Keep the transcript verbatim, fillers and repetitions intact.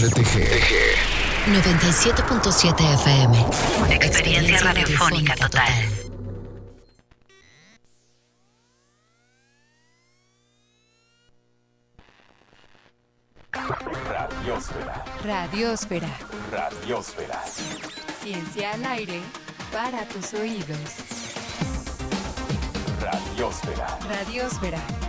R T G noventa y siete punto siete F M. Experiencia, Experiencia radiofónica, radiofónica total. Radiosfera. Radiosfera. Radiosfera. Ciencia al aire para tus oídos. Radiosfera. Radiosfera.